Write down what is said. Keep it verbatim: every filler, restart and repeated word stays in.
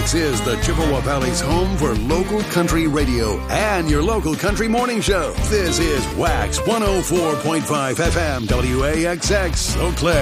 X is the Chippewa Valley's home for local country radio and your local country morning show. This is Wax one oh four point five F M W A X X Eau Claire.